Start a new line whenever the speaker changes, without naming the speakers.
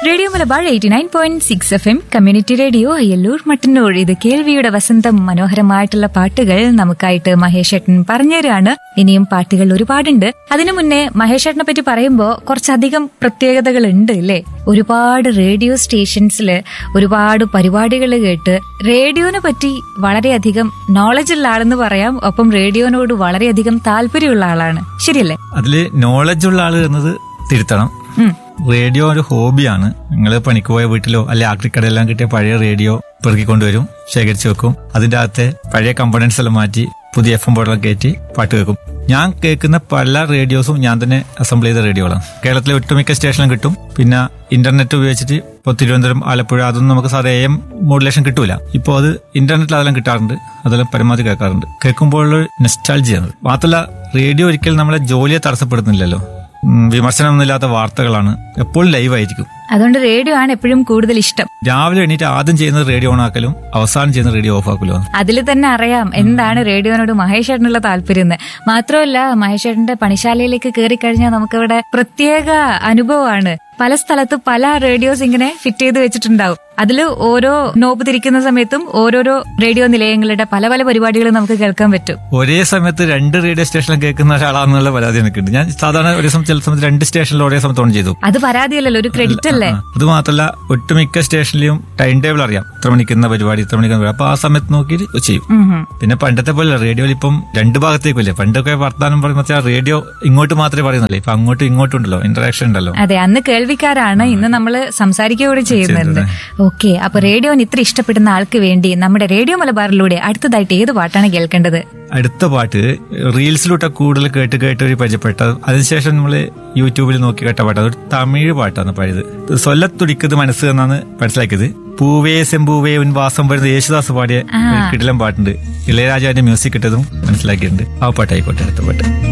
Radio Malabar 89.6 FM community radio Ayyallur Mattannur. ഇത് കേൾവിയുടെ വസന്തം. മനോഹരമായിട്ടുള്ള പാട്ടുകൾ നമുക്കായിട്ട് മഹേഷ് ഏട്ടൻ പറഞ്ഞുതരാണ്. ഇനിയും പാട്ടുകൾ ഒരുപാടുണ്ട്. അതിനു മുന്നേ മഹേഷ് ഏട്ടനെ പറ്റി പറയുമ്പോൾ കുറച്ചധികം പ്രത്യേകതകൾ ഉണ്ട് അല്ലേ? ഒരുപാട് റേഡിയോ സ്റ്റേഷൻസിൽ ഒരുപാട് പരിപാടികൾ കേട്ട് റേഡിയോനെ പറ്റി വളരെയധികം നോളജ് ഉള്ള ആളെന്ന് പറയാം. ഒപ്പം റേഡിയോനോട് വളരെയധികം താല്പര്യമുള്ള ആളാണ്. ശരിയല്ലേ?
അതില് നോളജ് ഉള്ള ആള് എന്നത് തിരുത്തണം. റേഡിയോ ഒരു ഹോബിയാണ്. നിങ്ങൾ പണിക്ക് പോയ വീട്ടിലോ അല്ലെ ആക്രിക്കടയെല്ലാം കിട്ടിയ പഴയ റേഡിയോ പെറുക്കിക്കൊണ്ടുവരും, ശേഖരിച്ചു വെക്കും. അതിന്റെ അകത്തെ പഴയ കമ്പോണൻസ് എല്ലാം മാറ്റി പുതിയ FM ബോർഡെല്ലാം കയറ്റി പാട്ട് കേൾക്കും. ഞാൻ കേൾക്കുന്ന പല റേഡിയോസും ഞാൻ തന്നെ അസംബിൾ ചെയ്ത റേഡിയോകളാണ്. കേരളത്തിലെ ഒട്ടുമിക്ക സ്റ്റേഷനിലും കിട്ടും. പിന്നെ ഇന്റർനെറ്റ് ഉപയോഗിച്ചിട്ട് ഇപ്പോൾ തിരുവനന്തപുരം, ആലപ്പുഴ അതൊന്നും നമുക്ക് സാധാ AM മോഡുലേഷൻ കിട്ടൂല. ഇപ്പോൾ അത് ഇന്റർനെറ്റിൽ അതെല്ലാം കിട്ടാറുണ്ട്. അതെല്ലാം പരമാവധി കേൾക്കാറുണ്ട്. കേൾക്കുമ്പോഴുള്ള നെസ്റ്റാൾജിയാണ്. മാത്രമല്ല റേഡിയോ ഒരിക്കലും നമ്മളെ ജോലിയെ തടസ്സപ്പെടുന്നില്ലല്ലോ. വിമർശനമൊന്നുമില്ലാത്ത വാർത്തകളാണ്. എപ്പോഴും ലൈവ് ആയിരിക്കും.
അതുകൊണ്ട് റേഡിയോ ആണ് എപ്പോഴും കൂടുതൽ ഇഷ്ടം.
രാവിലെ എണീറ്റ് ആദ്യം ചെയ്യുന്നത് റേഡിയോ ഓൺ ആക്കലും അവസാനം ചെയ്യുന്ന റേഡിയോ ഓഫ് ആക്കലും.
അതിൽ തന്നെ അറിയാം എന്താണ് റേഡിയോനോട് മഹേഷ് ഏട്ടനുള്ള താല്പര്യം. മാത്രമല്ല മഹേഷ് ഏട്ടന്റെ പണിശാലയിലേക്ക് കയറി കഴിഞ്ഞാൽ നമുക്കിവിടെ പ്രത്യേക അനുഭവമാണ്. പല സ്ഥലത്ത് പല റേഡിയോസ് ഇങ്ങനെ ഫിറ്റ് ചെയ്ത് വെച്ചിട്ടുണ്ടാവും. അതിൽ ഓരോ നോബ് തിരിക്കുന്ന സമയത്തും ഓരോരോ റേഡിയോ നിലയങ്ങളുടെ പല പല പരിപാടികൾ നമുക്ക് കേൾക്കാൻ പറ്റും.
ഒരേ സമയത്ത് 2 റേഡിയോ സ്റ്റേഷനിൽ കേൾക്കുന്ന ഒരാളാണെന്നുള്ള പരാതി എനിക്കുണ്ട്. ഞാൻ സാധാരണ ഒരേ സമയത്ത് ചില സമയത്ത് 2 സ്റ്റേഷനിൽ ഒരേ സമയത്ത് ഓൺ ചെയ്തു.
അത് പരാതിയല്ലല്ലോ, ഒരു ക്രെഡിറ്റ് അല്ലേ?
അത് മാത്രമല്ല ഒട്ടുമിക്ക സ്റ്റേഷനിലും ടൈം ടേബിൾ അറിയാം. ഇത്ര മണിക്കുന്ന പരിപാടി, ഇത്ര മണിക്കുന്ന. അപ്പൊ ആ സമയത്ത് നോക്കിയിട്ട് ചെയ്യും. പിന്നെ പണ്ടത്തെ പോലെ റേഡിയോയിൽ ഇപ്പം 2 ഭാഗത്തേക്കില്ലേ. പണ്ടൊക്കെ വർത്താനം പറയുമ്പോൾ റേഡിയോ ഇങ്ങോട്ട് മാത്രമേ പറയുന്നുള്ളൂ. ഇപ്പൊ അങ്ങോട്ടും ഇങ്ങോട്ടും ഉണ്ടല്ലോ, ഇന്ററാക്ഷൻ ഉണ്ടല്ലോ.
അതെ, അന്ന് കേൾവിക്കാരാണ്, ഇന്ന് നമ്മൾ സംസാരിക്കുക കൂടെ ചെയ്യുന്നുണ്ട്. ഓക്കെ, അപ്പൊ റേഡിയോന് ഇത്ര ഇഷ്ടപ്പെടുന്ന ആൾക്ക് വേണ്ടി നമ്മുടെ റേഡിയോ മലബാറിലൂടെ അടുത്തതായിട്ട് ഏത് പാട്ടാണ് കേൾക്കേണ്ടത്?
അടുത്ത പാട്ട് റീൽസിലൂടെ കൂടുതൽ കേട്ട് ഒരു പരിചയപ്പെട്ട, അതിനുശേഷം നമ്മള് യൂട്യൂബിൽ നോക്കി കേട്ട പാട്ട്. അതൊരു തമിഴ് പാട്ടാണ് പഴയത്. സൊല്ലത്തുടിക്കത് മനസ്സ് എന്നാണ് മനസ്സിലാക്കിയത്. പൂവേ സെമ്പൂവേ ഉൻ വാസം വരുന്ന യേശുദാസ് പാടിയ കിടിലം പാട്ടുണ്ട്. ഇളയരാജാവിന്റെ മ്യൂസിക് ഇട്ടതും മനസ്സിലാക്കിയിട്ടുണ്ട്. ആ പാട്ടായിക്കോട്ടെ അടുത്ത പാട്ട്.